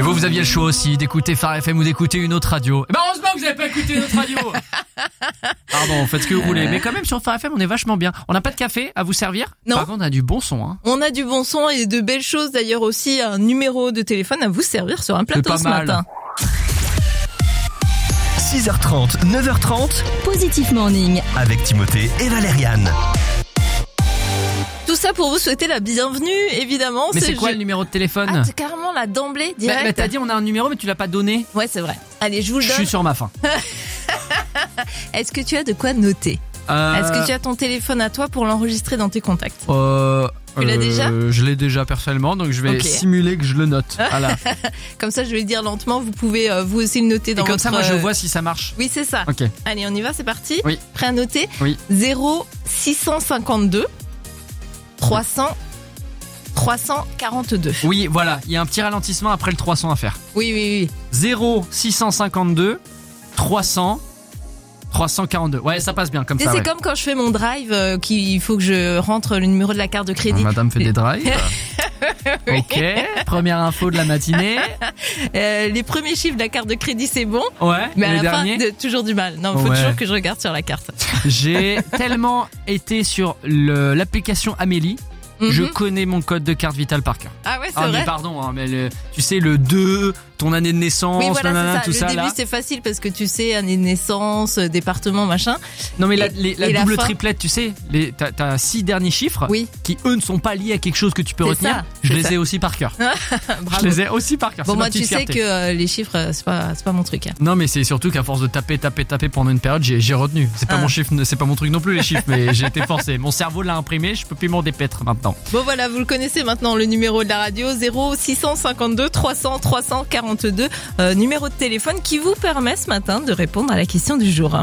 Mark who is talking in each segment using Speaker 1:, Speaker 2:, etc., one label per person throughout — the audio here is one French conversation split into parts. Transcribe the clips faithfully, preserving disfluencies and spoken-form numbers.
Speaker 1: Et vous, vous aviez le choix aussi d'écouter Phare F M ou d'écouter une autre radio. Et ben heureusement que vous n'avez pas écouté une autre radio. Pardon, faites ce que vous voulez. Mais quand même, sur Phare F M, on est vachement bien. On n'a pas de café à vous servir?
Speaker 2: Non.
Speaker 1: Par contre, on a du bon son. Hein.
Speaker 2: On a du bon son et de belles choses. D'ailleurs aussi, un numéro de téléphone à vous servir sur un plateau ce
Speaker 1: mal.
Speaker 2: matin.
Speaker 3: six heures trente, neuf heures trente,
Speaker 4: Positif Morning.
Speaker 3: avec Timothée et Valériane.
Speaker 2: Tout ça pour vous souhaiter la bienvenue, évidemment.
Speaker 1: Mais c'est quoi
Speaker 2: je...
Speaker 1: le numéro de téléphone?
Speaker 2: Ah, c'est carrément là, d'emblée,
Speaker 1: bah,
Speaker 2: direct.
Speaker 1: bah, t'as dit on a un numéro, mais tu l'as pas donné.
Speaker 2: Ouais, c'est vrai. Allez, je vous le
Speaker 1: Je
Speaker 2: donne.
Speaker 1: suis sur ma faim.
Speaker 2: Est-ce que tu as de quoi noter?
Speaker 1: Euh...
Speaker 2: Est-ce que tu as ton téléphone à toi pour l'enregistrer dans tes contacts?
Speaker 1: Euh...
Speaker 2: Tu l'as
Speaker 1: euh,
Speaker 2: déjà?
Speaker 1: Je l'ai déjà personnellement, donc je vais
Speaker 2: Ok.
Speaker 1: simuler que je le note. Voilà.
Speaker 2: Comme ça, je vais le dire lentement. Vous pouvez euh, vous aussi le noter dans
Speaker 1: Et comme
Speaker 2: votre...
Speaker 1: ça, moi, je
Speaker 2: euh,
Speaker 1: vois si ça marche.
Speaker 2: Oui, c'est ça.
Speaker 1: Ok.
Speaker 2: Allez, on y va, c'est parti.
Speaker 1: Oui.
Speaker 2: Prêt à noter?
Speaker 1: Oui.
Speaker 2: zéro six cent cinquante-deux trois cents trois cent quarante-deux.
Speaker 1: Oui, voilà. Il y a un petit ralentissement après le trois cents à faire.
Speaker 2: Oui, oui, oui.
Speaker 1: zéro six cent cinquante-deux trois cents trois cent quarante-deux. Ouais, ça passe bien comme
Speaker 2: Et
Speaker 1: ça.
Speaker 2: c'est
Speaker 1: Ouais.
Speaker 2: comme quand je fais mon drive, euh, qu'il faut que je rentre le numéro de la carte de crédit.
Speaker 1: Madame fait des drives. Ok. Première info de la matinée.
Speaker 2: Euh, les premiers chiffres de la carte de crédit, c'est bon.
Speaker 1: Ouais.
Speaker 2: Mais à
Speaker 1: les
Speaker 2: la
Speaker 1: derniers.
Speaker 2: fin, de, toujours du mal. Non, il faut
Speaker 1: Ouais.
Speaker 2: toujours que je regarde sur la carte.
Speaker 1: J'ai tellement été sur le- l'application Amélie. Je
Speaker 2: Mhm.
Speaker 1: connais mon code de carte vitale par cœur.
Speaker 2: Ah ouais, c'est
Speaker 1: Ah
Speaker 2: vrai.
Speaker 1: mais pardon, hein, mais le- tu sais le deux, ton année de naissance,
Speaker 2: Oui, voilà,
Speaker 1: nanana,
Speaker 2: c'est
Speaker 1: tout
Speaker 2: ça.
Speaker 1: ça
Speaker 2: Le début,
Speaker 1: là.
Speaker 2: c'est facile parce que tu sais, année de naissance, euh, département, machin.
Speaker 1: Non mais la,
Speaker 2: Et-
Speaker 1: les- la
Speaker 2: et la
Speaker 1: double
Speaker 2: fin
Speaker 1: triplette, tu sais, les, t'as, t'as six derniers chiffres
Speaker 2: Oui.
Speaker 1: qui eux ne sont pas liés à quelque chose que tu peux
Speaker 2: C'est
Speaker 1: retenir.
Speaker 2: ça,
Speaker 1: je
Speaker 2: c'est
Speaker 1: les
Speaker 2: ça.
Speaker 1: ai aussi par cœur.
Speaker 2: Bravo.
Speaker 1: Je les ai aussi par cœur.
Speaker 2: Bon,
Speaker 1: c'est ma
Speaker 2: moi, tu
Speaker 1: petite
Speaker 2: sais
Speaker 1: fierté.
Speaker 2: que euh, les chiffres, euh, c'est pas, c'est pas mon truc. Hein.
Speaker 1: Non mais c'est surtout qu'à force de taper, taper, taper pendant une période, j'ai, j'ai retenu. C'est pas
Speaker 2: Ah.
Speaker 1: mon chiffre, c'est pas mon truc non plus les chiffres, mais j'ai été forcé. Mon cerveau l'a imprimé, je peux plus m'en dépêtre maintenant.
Speaker 2: Bon, voilà, vous le connaissez maintenant, le numéro de la radio, zéro six cent cinquante-deux trois cents trois cent quarante-deux, euh, numéro de téléphone qui vous permet ce matin de répondre à la question du jour.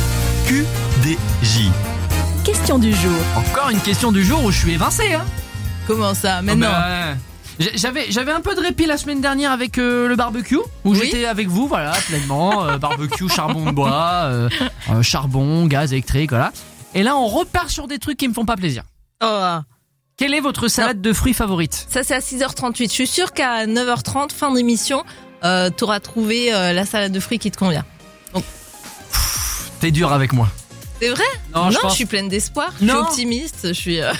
Speaker 3: Q D J.
Speaker 4: Question du jour.
Speaker 1: Encore une question du jour où je suis évincé, hein.
Speaker 2: Comment ça? Mais
Speaker 1: Ah
Speaker 2: non.
Speaker 1: bah, j'ai- J'avais, j'avais un peu de répit la semaine dernière avec euh, le barbecue, où
Speaker 2: Oui.
Speaker 1: j'étais avec vous, voilà, pleinement, euh, barbecue, charbon de bois, euh, euh, charbon, gaz électrique, voilà. Et là, on repart sur des trucs qui me font pas plaisir.
Speaker 2: Oh.
Speaker 1: Quelle est votre salade de fruits favorite?
Speaker 2: Ça, c'est à six heures trente-huit. Je suis sûre qu'à neuf heures trente, fin d'émission, euh, t'auras trouvé euh, la salade de fruits qui te convient.
Speaker 1: T'es dur avec moi.
Speaker 2: C'est vrai?
Speaker 1: Non, je
Speaker 2: je
Speaker 1: pense.
Speaker 2: suis pleine d'espoir. Je suis
Speaker 1: Non.
Speaker 2: optimiste. Je suis. euh,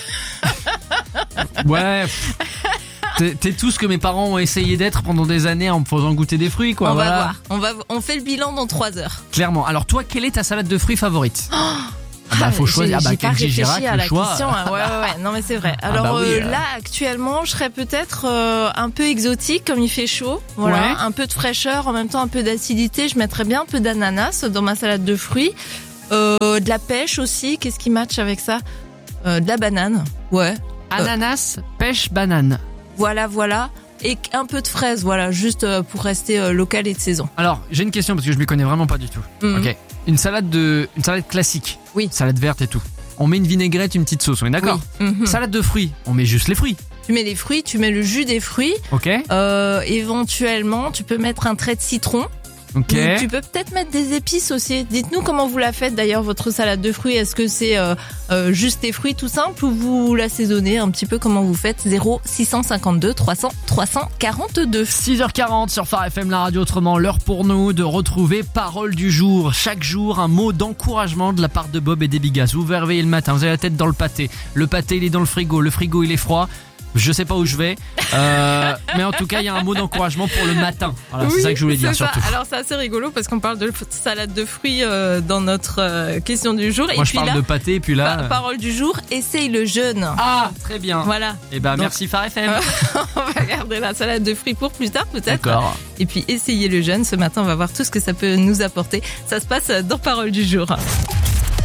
Speaker 1: Ouais. pff, T'es, t'es tout ce que mes parents ont essayé d'être pendant des années en me faisant goûter des fruits, quoi.
Speaker 2: on
Speaker 1: voilà.
Speaker 2: va voir. On va. On fait le bilan dans trois heures.
Speaker 1: Clairement. Alors toi, quelle est ta salade de fruits favorite? Ah bah
Speaker 2: Ah,
Speaker 1: faut
Speaker 2: j'ai-
Speaker 1: choisir. Ah bah
Speaker 2: j'ai pas
Speaker 1: Kenji
Speaker 2: réfléchi
Speaker 1: Girac,
Speaker 2: à
Speaker 1: le
Speaker 2: la
Speaker 1: choix.
Speaker 2: question. hein. Ouais, ouais, ouais. Non, mais c'est vrai.
Speaker 1: Ah
Speaker 2: Alors
Speaker 1: bah oui,
Speaker 2: euh,
Speaker 1: euh.
Speaker 2: là, actuellement, je serais peut-être euh, un peu exotique, comme il fait chaud. Voilà,
Speaker 1: Ouais.
Speaker 2: un peu de fraîcheur, en même temps un peu d'acidité. Je mettrais bien un peu d'ananas dans ma salade de fruits. Euh, de la pêche aussi. Qu'est-ce qui match avec ça? Euh, de la banane. Ouais.
Speaker 1: Ananas, pêche, banane.
Speaker 2: Voilà, voilà. Et un peu de fraise, voilà, juste euh, pour rester euh, local et de saison.
Speaker 1: Alors, j'ai une question parce que je m'y connais vraiment pas du tout.
Speaker 2: Mhm.
Speaker 1: Ok. Une salade de, une salade classique.
Speaker 2: Oui.
Speaker 1: Salade verte et tout. On met une vinaigrette, une petite sauce, on est d'accord?
Speaker 2: Oui. Mhm.
Speaker 1: Salade de fruits, on met juste les fruits.
Speaker 2: Tu mets les fruits, tu mets le jus des fruits.
Speaker 1: Ok.
Speaker 2: Euh, éventuellement, tu peux mettre un trait de citron.
Speaker 1: Ok.
Speaker 2: Ou tu peux peut-être mettre des épices aussi. Dites-nous comment vous la faites d'ailleurs, votre salade de fruits. Est-ce que c'est euh, euh, juste des fruits tout simple ou vous l'assaisonnez un petit peu? Comment vous faites? Zéro six cent cinquante-deux trois cents trois cent quarante-deux.
Speaker 1: six heures quarante sur Phare F M, la radio autrement. L'heure pour nous de retrouver parole du jour. Chaque jour, un mot d'encouragement de la part de Bob et des Bigas. Vous vous réveillez le matin, vous avez la tête dans le pâté. Le pâté, il est dans le frigo. Le frigo, il est froid. Je sais pas où je vais, euh, mais en tout cas, il y a un mot d'encouragement pour le matin. Voilà, c'est
Speaker 2: Oui,
Speaker 1: ça que je voulais dire
Speaker 2: c'est ça.
Speaker 1: surtout.
Speaker 2: Alors c'est assez rigolo parce qu'on parle de f- salade de fruits euh, dans notre euh, question du jour.
Speaker 1: Moi,
Speaker 2: et
Speaker 1: je
Speaker 2: puis
Speaker 1: parle
Speaker 2: là,
Speaker 1: de pâté, et puis là.
Speaker 2: pa-
Speaker 1: euh,
Speaker 2: parole du jour, essaye le jeûne.
Speaker 1: Ah, très bien.
Speaker 2: Voilà.
Speaker 1: Et ben,
Speaker 2: Donc-
Speaker 1: merci Phare F M.
Speaker 2: On va garder la salade de fruits pour plus tard peut-être.
Speaker 1: D'accord.
Speaker 2: Et puis essayer le jeûne. Ce matin, on va voir tout ce que ça peut nous apporter. Ça se passe dans Parole du jour.